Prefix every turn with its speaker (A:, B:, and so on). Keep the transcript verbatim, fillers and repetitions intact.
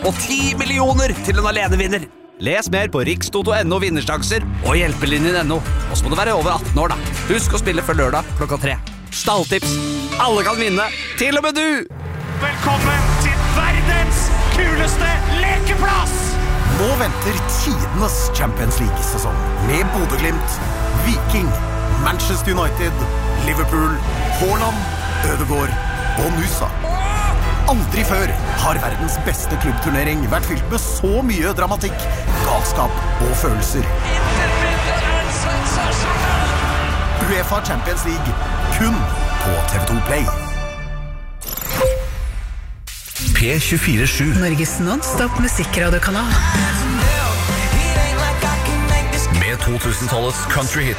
A: og ti millioner til en alenevinner. Les mer på rikstoto.no vinnersjanser og hjelpelinjen.no. Og så må du være over atten år da. Husk å spille før lørdag klokka tre. Stalltips. Alle kan vinne, til og med du!
B: Velkommen til verdens kuleste lekeplass!
C: Nå venter tidenes Champions League-sesong med Bodø-Glimt, Viking, Manchester United, Liverpool, Haaland, Ødegaard og Nusa. Aldri før har verdens beste klubbturnering vært fylt med så mye dramatikk, galskap og følelser. UEFA Champions League, kun på T V to Play.
D: P tjuefire sju
E: Norges non-stop musikradiokanal.
D: med to tusen-tallets country hits.